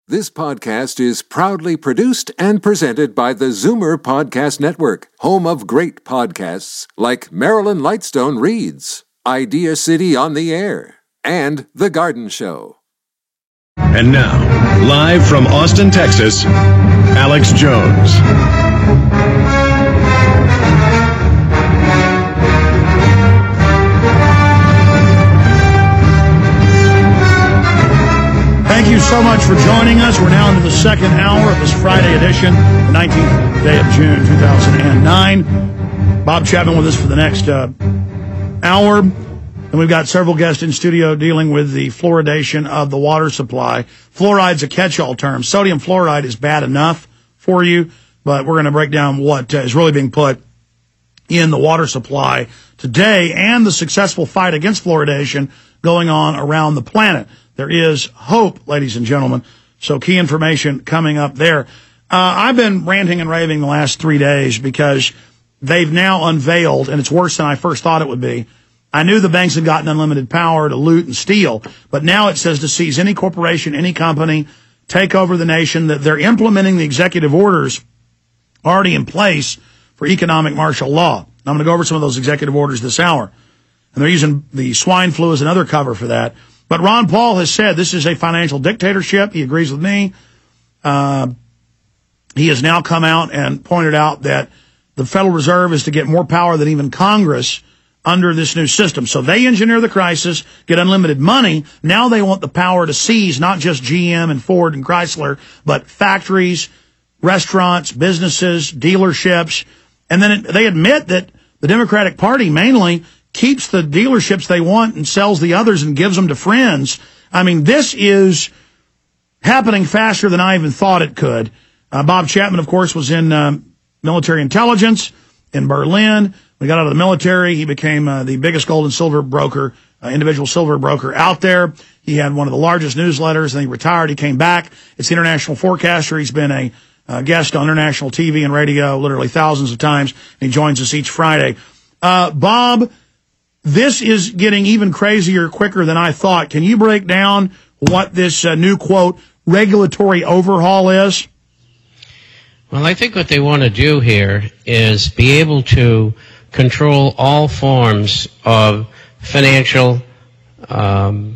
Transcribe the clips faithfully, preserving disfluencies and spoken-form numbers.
This podcast is proudly produced and presented by the Zoomer Podcast Network, home of great podcasts like Marilyn Lightstone Reads, Idea City on the Air, and The Garden Show. And now, live from Austin, Texas, Alex Jones. Thank you so much for joining us. We're now into the second hour of this Friday edition, the nineteenth day of June, two thousand nine. Bob Chapman with us for the next uh, hour. And we've got several guests in studio dealing with the fluoridation of the water supply. Fluoride's a catch-all term. Sodium fluoride is bad enough for you, but we're going to break down what uh, is really being put in the water supply today and the successful fight against fluoridation going on around the planet. There is hope, ladies and gentlemen. So key information coming up there. Uh, I've been ranting and raving the last three days because they've now unveiled, and it's worse than I first thought it would be. I knew the banks had gotten unlimited power to loot and steal, but now it says to seize any corporation, any company, take over the nation, that they're implementing the executive orders already in place for economic martial law. I'm going to go over some of those executive orders this hour. And they're using the swine flu as another cover for that. But Ron Paul has said this is a financial dictatorship. He agrees with me. Uh, he has now come out and pointed out that the Federal Reserve is to get more power than even Congress under this new system. So they engineer the crisis, get unlimited money. Now they want the power to seize not just G M and Ford and Chrysler, but factories, restaurants, businesses, dealerships. And then it, they admit that the Democratic Party mainly keeps the dealerships they want and sells the others and gives them to friends. I mean, this is happening faster than I even thought it could. Uh, Bob Chapman, of course, was in um, military intelligence in Berlin. We got out of the military. He became uh, the biggest gold and silver broker, uh, individual silver broker out there. He had one of the largest newsletters, and he retired. He came back. It's the International Forecaster. He's been a uh, guest on international T V and radio literally thousands of times, and he joins us each Friday. Uh, Bob, this is getting even crazier quicker than I thought. Can you break down what this uh, new, quote, regulatory overhaul is? Well, I think what they want to do here is be able to control all forms of financial um,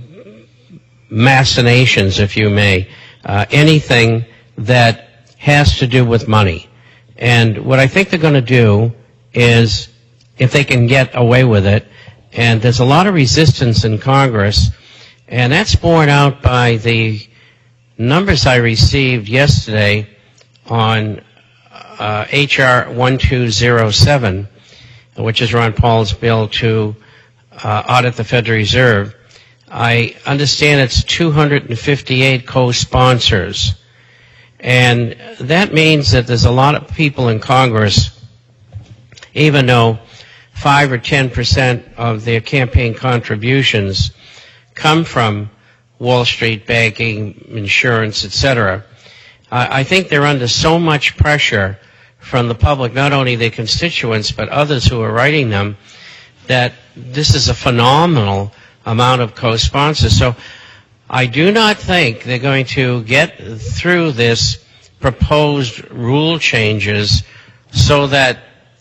machinations, if you may, uh, anything that has to do with money. And what I think they're going to do is, if they can get away with it, and there's a lot of resistance in Congress, and that's borne out by the numbers I received yesterday on uh, H R twelve oh seven, which is Ron Paul's bill to uh, audit the Federal Reserve. I understand it's two hundred fifty-eight co-sponsors, and that means that there's a lot of people in Congress, even though five or ten percent of their campaign contributions come from Wall Street, banking, insurance, et cetera. I, I think they're under so much pressure from the public, not only their constituents, but others who are writing them, that this is a phenomenal amount of co-sponsors. So I do not think they're going to get through this proposed rule changes so that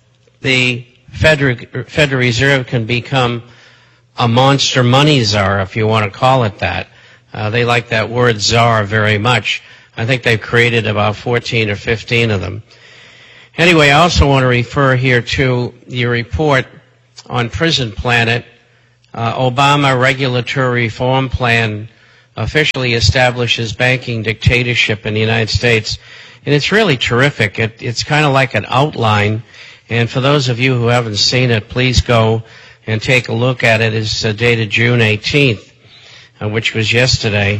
the Federal, Federal Reserve can become a monster money czar, if you want to call it that. Uh, they like that word czar very much. I think they've created about fourteen or fifteen of them. Anyway, I also want to refer here to your report on Prison Planet. Uh, Obama Regulatory Reform Plan officially establishes banking dictatorship in the United States. And it's really terrific. It, it's kind of like an outline. And for those of you who haven't seen it, please go and take a look at it. It's uh, dated June eighteenth, uh, which was yesterday.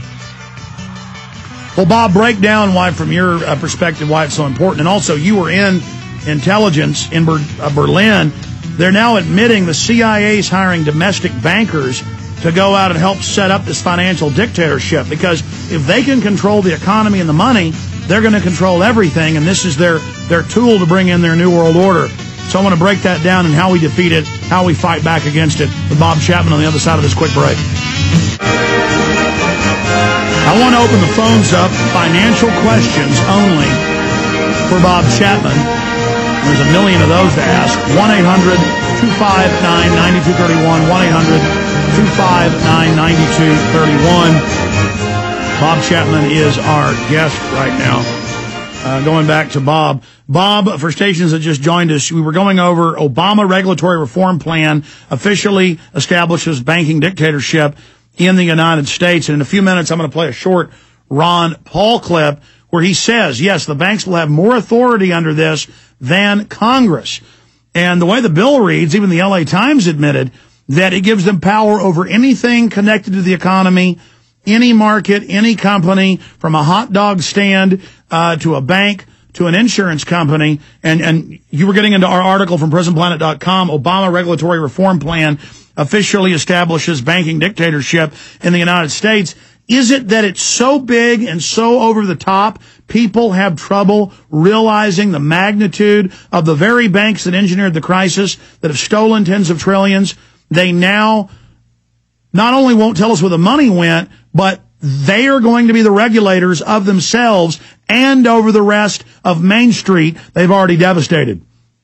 Well, Bob, break down why, from your uh, perspective, why it's so important. And also, you were in intelligence in Ber- uh, Berlin. They're now admitting the C I A is hiring domestic bankers to go out and help set up this financial dictatorship, because if they can control the economy and the money, they're going to control everything, and this is their, their tool to bring in their new world order. So I want to break that down and how we defeat it, how we fight back against it, with Bob Chapman on the other side of this quick break. I want to open the phones up, financial questions only for Bob Chapman. There's a million of those to ask. one eight hundred two five nine nine two three one, one eight hundred two five nine nine two three one. Bob Chapman is our guest right now. Uh, going back to Bob. Bob, for stations that just joined us, we were going over Obama regulatory reform plan officially establishes banking dictatorship in the United States. And in a few minutes, I'm going to play a short Ron Paul clip where he says, yes, the banks will have more authority under this than Congress. And the way the bill reads, even the L A Times admitted that it gives them power over anything connected to the economy, any market, any company, from a hot dog stand uh, to a bank to an insurance company. And, and you were getting into our article from prison planet dot com, Obama regulatory reform plan officially establishes banking dictatorship in the United States. Is it that it's so big and so over the top, people have trouble realizing the magnitude of the very banks that engineered the crisis, that have stolen tens of trillions? They now not only won't tell us where the money went, but they are going to be the regulators of themselves and over the rest of Main Street they've already devastated.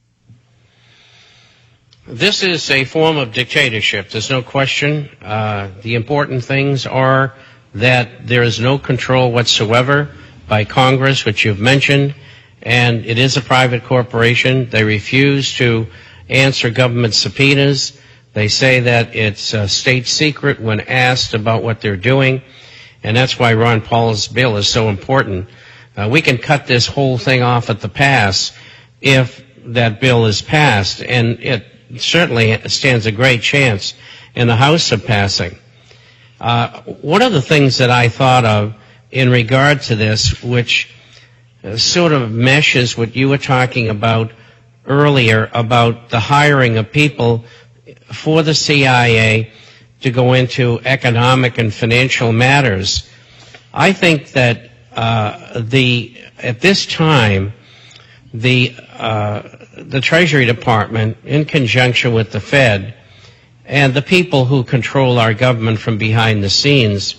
This is a form of dictatorship. There's no question. Uh, the important things are that there is no control whatsoever by Congress, which you've mentioned, and it is a private corporation. They refuse to answer government subpoenas. They say that it's a state secret when asked about what they're doing, and that's why Ron Paul's bill is so important. Uh, we can cut this whole thing off at the pass if that bill is passed, and it certainly stands a great chance in the House of passing. Uh, one of the things that I thought of in regard to this, which uh, sort of meshes what you were talking about earlier about the hiring of people for the C I A to go into economic and financial matters. I think that uh, the at this time, the uh, the Treasury Department, in conjunction with the Fed and the people who control our government from behind the scenes,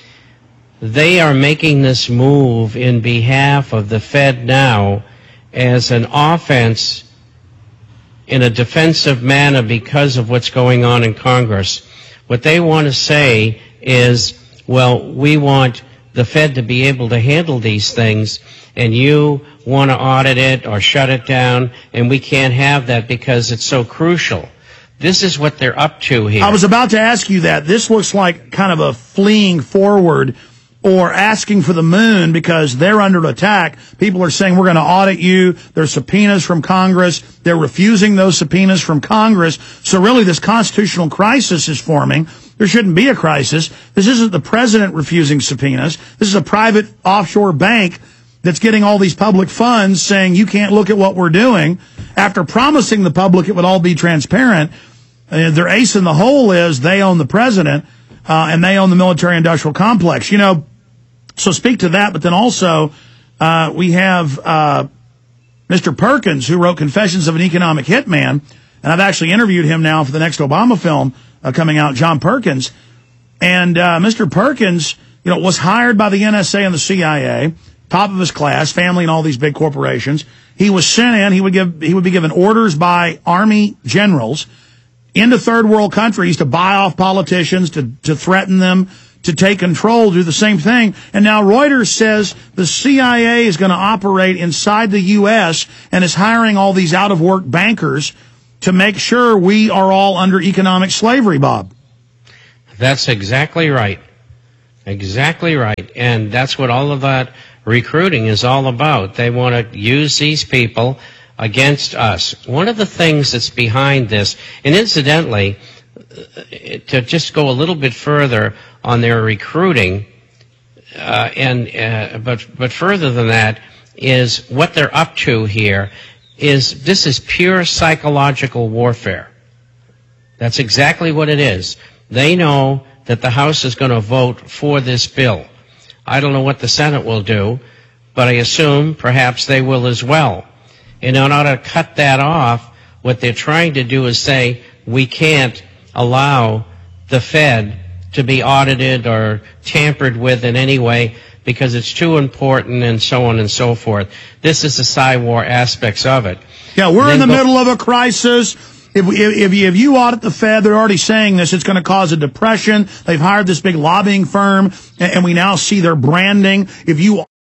they are making this move in behalf of the Fed now as an offense in a defensive manner because of what's going on in Congress. What they want to say is, well, we want the Fed to be able to handle these things, and you want to audit it or shut it down, and we can't have that because it's so crucial. This is what they're up to here. I was about to ask you that. This looks like kind of a fleeing forward or asking for the moon because they're under attack. People are saying, we're going to audit you. There's subpoenas from Congress. They're refusing those subpoenas from Congress. So really this constitutional crisis is forming. There shouldn't be a crisis. This isn't the president refusing subpoenas. This is a private offshore bank that's getting all these public funds saying you can't look at what we're doing. After promising the public it would all be transparent, uh, their ace in the hole is they own the president uh, and they own the military-industrial complex. You know, so speak to that, but then also uh, we have uh, Mister Perkins, who wrote Confessions of an Economic Hitman, and I've actually interviewed him now for the next Obama film uh, coming out, John Perkins. And uh, Mister Perkins, you know, was hired by the N S A and the C I A, top of his class, family and all these big corporations. He was sent in. He would give. He would be given orders by Army generals into third world countries to buy off politicians, to to threaten them, to take control, do the same thing. And now Reuters says the C I A is going to operate inside the U S and is hiring all these out-of-work bankers to make sure we are all under economic slavery, Bob. That's exactly right. Exactly right. And that's what all of that recruiting is all about. They want to use these people against us. One of the things that's behind this, and incidentally, to just go a little bit further on their recruiting, uh, and uh, but but further than that, is what they're up to here is this is pure psychological warfare. That's exactly what it is. They know that the House is going to vote for this bill. I don't know what the Senate will do, but I assume perhaps they will as well. And in order to cut that off, what they're trying to do is say, we can't allow the Fed to be audited or tampered with in any way because it's too important and so on and so forth. This is the Psy-War aspects of it. Yeah, we're in the go- middle of a crisis. If, we, if, if you audit the Fed, they're already saying this, it's going to cause a depression. They've hired this big lobbying firm, and, and we now see their branding. If you